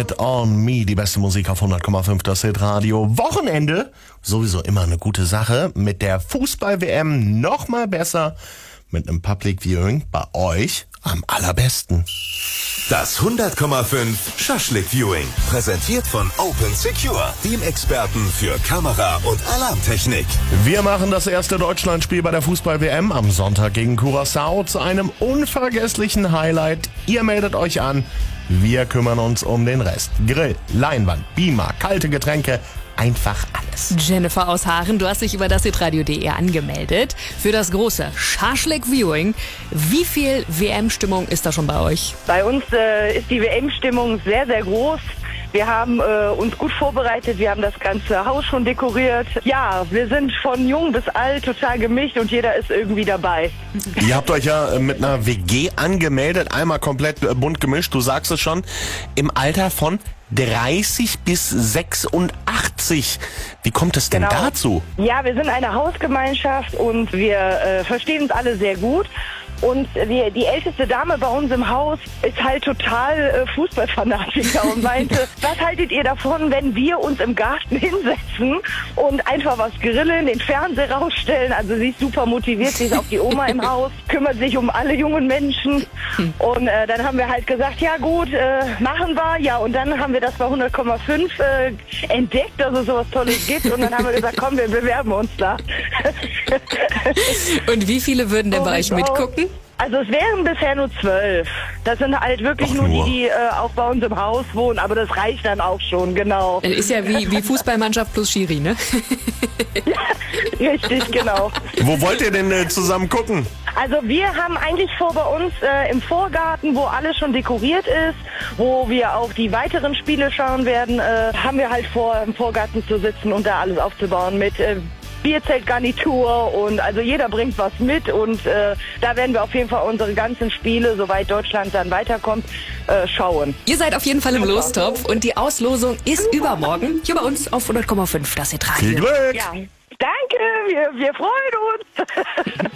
mit On Me, die beste Musik auf 100,5 das Hitradio. Wochenende, sowieso immer eine gute Sache. Mit der Fußball-WM noch mal besser. Mit einem Public Viewing bei euch am allerbesten. Das 100,5 Schaschlik Viewing. Präsentiert von Open Secure, dem Experten für Kamera- und Alarmtechnik. Wir machen das erste Deutschlandspiel bei der Fußball-WM am Sonntag gegen Curaçao zu einem unvergesslichen Highlight. Ihr meldet euch an. Wir kümmern uns um den Rest. Grill, Leinwand, Beamer, kalte Getränke, einfach alles. Jennifer aus Haaren, du hast dich über das hitradio.de angemeldet für das große Schaschlik Viewing. Wie viel WM-Stimmung ist da schon bei euch? Bei uns ist die WM-Stimmung sehr, sehr groß. Wir haben uns gut vorbereitet, wir haben das ganze Haus schon dekoriert. Ja, wir sind von jung bis alt total gemischt und jeder ist irgendwie dabei. Ihr habt euch ja mit einer WG angemeldet, einmal komplett bunt gemischt, du sagst es schon, im Alter von 30 bis 86. Wie kommt es denn dazu? Ja, wir sind eine Hausgemeinschaft und wir verstehen uns alle sehr gut. Und die älteste Dame bei uns im Haus ist halt total Fußballfanatiker und meinte, was haltet ihr davon, wenn wir uns im Garten hinsetzen und einfach was grillen, den Fernseher rausstellen? Also sie ist super motiviert, sie ist auch die Oma im Haus, kümmert sich um alle jungen Menschen. Und dann haben wir halt gesagt, ja gut, machen wir. Ja, und dann haben wir das bei 100,5 entdeckt, dass es sowas Tolles gibt. Und dann haben wir gesagt, komm, wir bewerben uns da. Und wie viele würden denn bei euch mitgucken? Also es wären bisher nur 12. Das sind halt wirklich nur die auch bei uns im Haus wohnen. Aber das reicht dann auch schon, genau. Ist ja wie Fußballmannschaft plus Schiri, ne? Ja, richtig, genau. Wo wollt ihr denn zusammen gucken? Also wir haben eigentlich vor bei uns im Vorgarten, wo alles schon dekoriert ist, wo wir auch die weiteren Spiele schauen werden, haben wir halt vor, im Vorgarten zu sitzen und da alles aufzubauen mit Bierzeltgarnitur und also jeder bringt was mit und da werden wir auf jeden Fall unsere ganzen Spiele, soweit Deutschland dann weiterkommt, schauen. Ihr seid auf jeden Fall im Lostopf und die Auslosung ist übermorgen hier bei uns auf 100,5 das Hitradio. Viel Glück! Ja, danke, wir freuen uns.